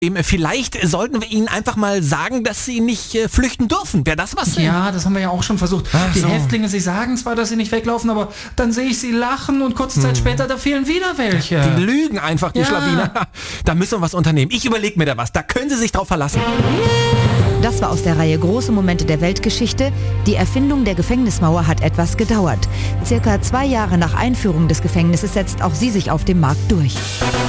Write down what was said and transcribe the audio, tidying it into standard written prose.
Vielleicht sollten wir ihnen einfach mal sagen, dass sie nicht flüchten dürfen. Wäre das was? Ja, das haben wir ja auch schon versucht. Die Häftlinge, sie sagen zwar, dass sie nicht weglaufen, aber dann sehe ich sie lachen und kurze Zeit später, da fehlen wieder welche. Die lügen einfach, die Schlawiner. Da müssen wir was unternehmen. Ich überlege mir da was. Da können Sie sich drauf verlassen. Das war aus der Reihe Große Momente der Weltgeschichte. Die Erfindung der Gefängnismauer hat etwas gedauert. Circa 2 Jahre nach Einführung des Gefängnisses setzt auch sie sich auf dem Markt durch.